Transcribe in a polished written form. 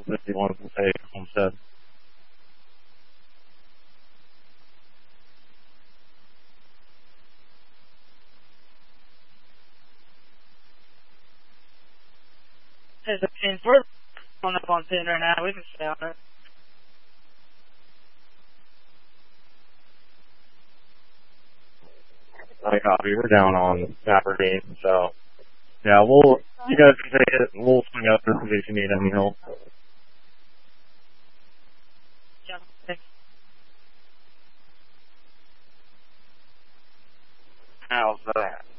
if you wanted to say Homestead. There's a pin. We're on up on pin right now. We can stay on it. I copy. We're down on Aberdeen, so yeah, you guys can take it. We'll swing up in case you need any help. Yeah, thanks. How's that?